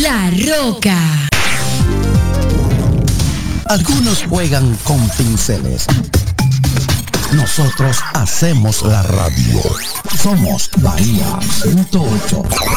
La Roca. Algunos juegan con pinceles. Nosotros hacemos la radio. Somos Bahía 108.